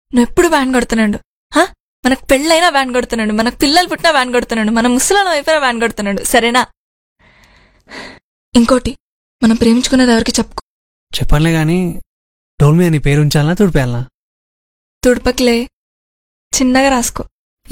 నువ్వు ఎప్పుడు వ్యాన్ కొడుతున్నాడు. మనకు పెళ్ళైనా వ్యాన్ కొడుతున్నాడు, మనకు పిల్లలు పుట్టినా వ్యాన్ కొడుతున్నాడు, మన ముసలాలం అయిపోయినా వ్యాన్ కొడుతున్నాడు. సరేనా? ఇంకోటి, మనం ప్రేమించుకున్నది ఎవరికి చెప్పుకో. చెప్పనులే గాని డోల్మీ అని పేరు ఉంచాలనా తుడిపేయాలనా? తుడపకిలే, చిన్నగా రాసుకో.